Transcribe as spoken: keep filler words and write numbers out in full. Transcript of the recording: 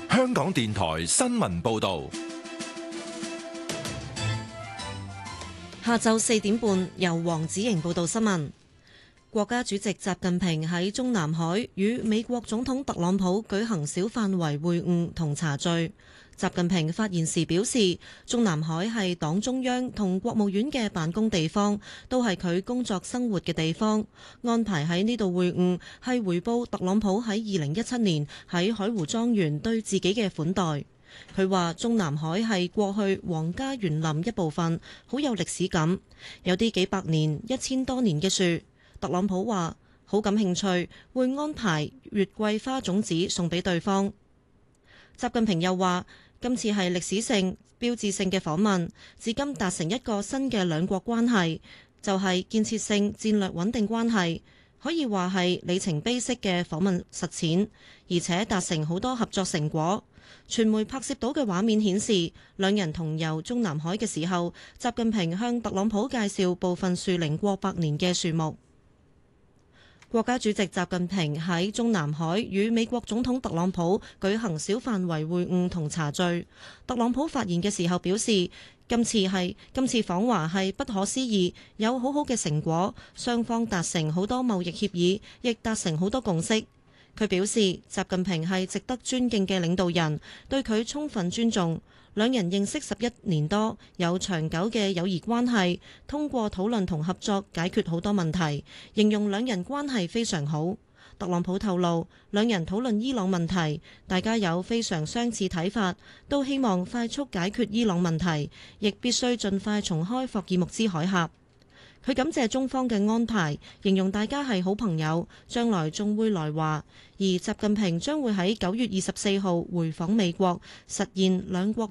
香港電台新聞報道。 下晝四點半，由黃子瑩報道新聞。國家主席習近平喺中南海與美國總統特朗普舉行小範圍會晤同茶敘。習近平發言時表示，中南海係黨中央同國務院嘅辦公地方，都係佢工作生活嘅地方。安排喺呢度會晤係回報特朗普喺二零一七年喺海湖莊園對自己嘅款待。佢話中南海係過去皇家園林一部分，好有歷史感，有啲幾百年、一千多年嘅樹。特朗普話好感興趣，會安排月桂花種子送俾對方。習近平又話今次係歷史性、標誌性嘅訪問，至今達成一個新嘅兩國關係，就係建設性戰略穩定關係，可以話係里程碑式嘅訪問實踐，而且達成好多合作成果。傳媒拍攝到嘅畫面顯示，兩人同遊中南海嘅時候，習近平向特朗普介紹部分樹齡過百年嘅樹木。國家主席習近平喺中南海與美國總統特朗普舉行小範圍會晤同茶敘。特朗普發言嘅時候表示，今次係今次訪華係不可思議，有好好嘅成果，雙方達成好多貿易協議，亦達成好多共識。佢表示，習近平係值得尊敬嘅領導人，對佢充分尊重。兩人認識十一年多，有長久嘅友誼關係，通過討論同合作解決好多問題，形容兩人關係非常好。特朗普透露，兩人討論伊朗問題，大家有非常相似睇法，都希望快速解決伊朗問題，亦必須盡快重開霍爾木茲海峽。佢感謝中方嘅安排，形容大家係好朋友，將來仲會來華。而習近平將會喺九月二十四號回訪美國，實現兩國